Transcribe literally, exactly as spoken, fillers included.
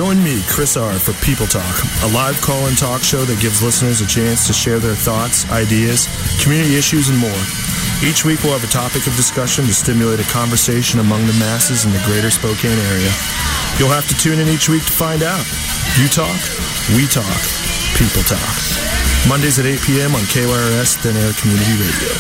Join me, Chris R., for People Talk, a live call-in talk show that gives listeners a chance to share their thoughts, ideas, community issues, and more. Each week we'll have a topic of discussion to stimulate a conversation among the masses in the greater Spokane area. You'll have to tune in each week to find out. You talk, we talk, People Talk. Mondays at eight p.m. on K Y R S Thin Air Community Radio.